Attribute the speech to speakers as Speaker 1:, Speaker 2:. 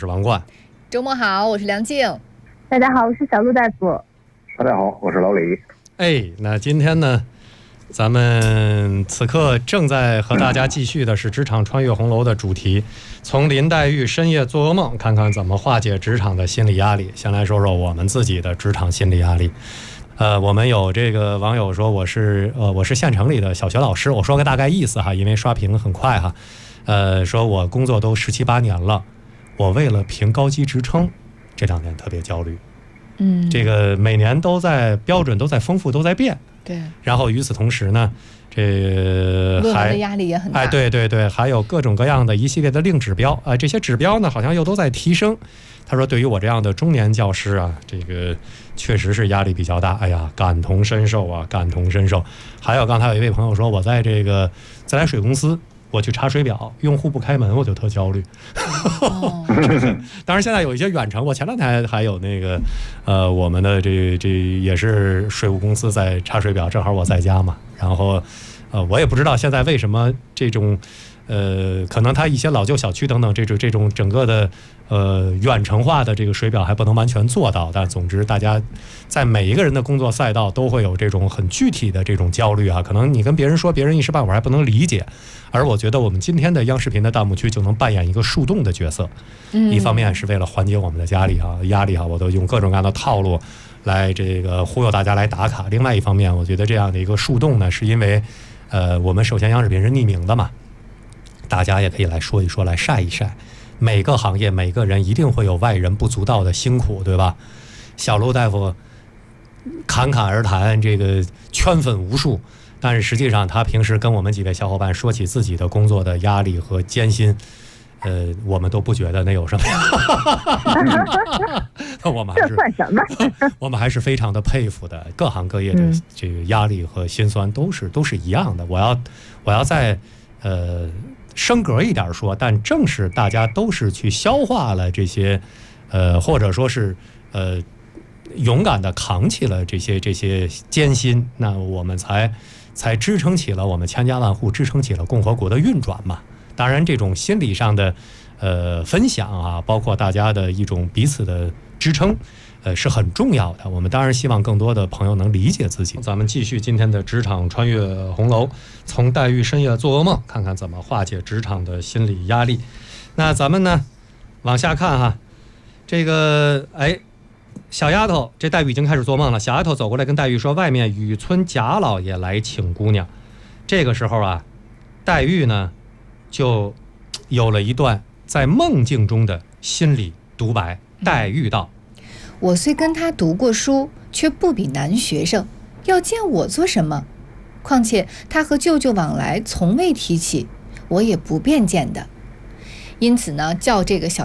Speaker 1: 是王冠。
Speaker 2: 周末好，我是梁静。
Speaker 3: 大家好，我是小陆大夫。
Speaker 4: 大家好，我是老李。
Speaker 1: 那今天呢，咱们此刻正在和大家继续的是职场穿越红楼的主题，从林黛玉深夜做噩梦，看看怎么化解职场的心理压力。先来说说我们自己的职场心理压力。我们有这个网友说我是县城里的小学老师，我说个大概意思哈，因为刷屏很快哈。说我工作都17、18年了，我为了评高级职称，这2年特别焦虑。这个每年都在标准都在丰富都在变。
Speaker 2: 对。
Speaker 1: 然后与此同时呢，论
Speaker 2: 文的压力也很大。
Speaker 1: 对，还有各种各样的一系列的硬指标这些指标呢好像又都在提升。他说对于我这样的中年教师啊，这个确实是压力比较大。感同身受啊，感同身受。还有刚才有一位朋友说，我在这个自来水公司，我去查水表，用户不开门，我就特焦虑。当然现在有一些远程，我前2天还有那个我们的这也是水务公司在查水表，正好我在家嘛。然后我也不知道现在为什么这种可能它一些老旧小区等等这种整个的远程化的这个水表还不能完全做到，但总之大家在每一个人的工作赛道都会有这种很具体的这种焦虑啊。可能你跟别人说，别人一时半会儿还不能理解，而我觉得我们今天的央视频的弹幕区就能扮演一个树洞的角色。一方面是为了缓解我们的压力啊，我都用各种各样的套路来这个忽悠大家来打卡。另外一方面，我觉得这样的一个树洞呢，是因为我们首先央视频是匿名的嘛，大家也可以来说一说，来晒一晒。每个行业每个人一定会有外人不足道的辛苦，对吧？小陆大夫侃侃而谈，这个圈粉无数，但是实际上他平时跟我们几位小伙伴说起自己的工作的压力和艰辛，我们都不觉得那有什么。我们还是
Speaker 3: 这算什么？
Speaker 1: 我们还是非常的佩服的。各行各业的这个压力和辛酸都是一样的。我要在升格一点说，但正是大家都是去消化了这些或者说是勇敢的扛起了这些艰辛，那我们才支撑起了我们千家万户，支撑起了共和国的运转嘛。当然这种心理上的分享啊，包括大家的一种彼此的支撑是很重要的。我们当然希望更多的朋友能理解自己。咱们继续今天的职场穿越红楼，从黛玉深夜做噩梦，看看怎么化解职场的心理压力。那咱们呢往下看哈，这个小丫头，这黛玉已经开始做梦了。小丫头走过来跟黛玉说，外面雨村贾老爷来请姑娘。这个时候啊，黛玉呢就有了一段在梦境中的心理独白。黛玉道，
Speaker 2: 我虽跟他读过书，却不比男学生，要见我做什么？况且他和舅舅往来从未提起，我也不便见的。因此呢，叫这个小